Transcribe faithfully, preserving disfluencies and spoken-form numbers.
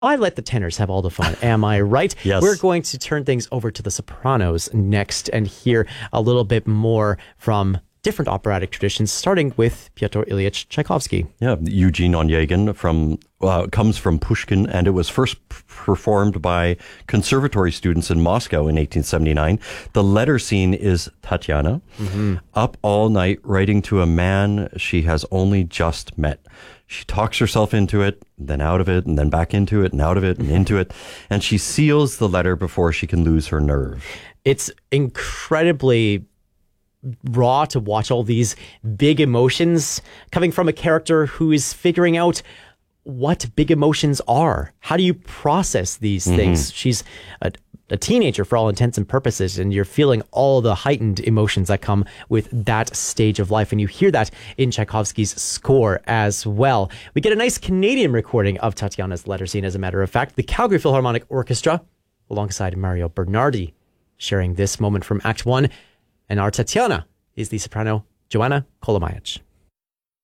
I let the tenors have all the fun. Am I right? Yes. We're going to turn things over to the sopranos next and hear a little bit more from different operatic traditions, starting with Pyotr Ilyich Tchaikovsky. Yeah, Eugene Onegin from uh, comes from Pushkin, and it was first p- performed by conservatory students in Moscow in eighteen seventy-nine. The letter scene is Tatiana, mm-hmm. up all night writing to a man she has only just met. She talks herself into it, then out of it, and then back into it, and out of it, and into it. And she seals the letter before she can lose her nerve. It's incredibly raw to watch all these big emotions coming from a character who is figuring out what big emotions are. How do you process these mm-hmm. things? She's a, a teenager for all intents and purposes, and you're feeling all the heightened emotions that come with that stage of life. And you hear that in Tchaikovsky's score as well. We get a nice Canadian recording of Tatiana's letter scene, as a matter of fact. The Calgary Philharmonic Orchestra, alongside Mario Bernardi, sharing this moment from Act One. And our Tatiana is the soprano Joanna Kolomayich.